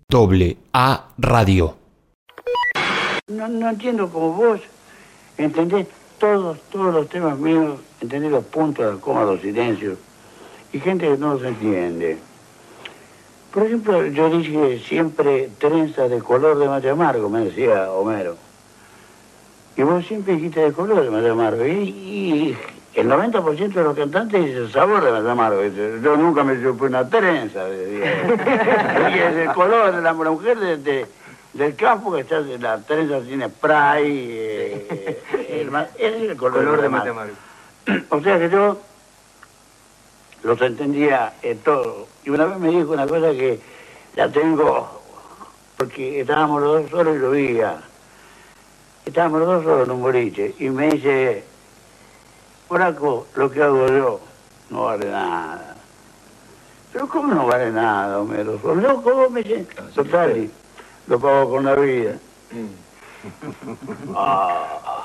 A Radio. No entiendo cómo vos entendés todos los temas míos, entendés los puntos, las comas, los silencios, y gente que no los entiende. Por ejemplo, yo dije siempre trenzas de color de mate amargo, me decía Homero. Y vos siempre dijiste de color de mate amargo. Y el 90% de los cantantes dice sabor de mate amargo. Dice, yo nunca me supe una trenza, decía. Y es el color de la mujer del campo que está, la trenza tiene spray. Ese es el color de mate amargo. O sea que yo los entendía todo. Y una vez me dijo una cosa que la tengo, porque estábamos los dos solos y lo veía. Estábamos los dos solos en un boliche. Y me dice, Horaco, lo que hago yo no vale nada. Pero ¿cómo no vale nada, Homero? ¿Sos loco vos? Me dice, total, lo pago con la vida.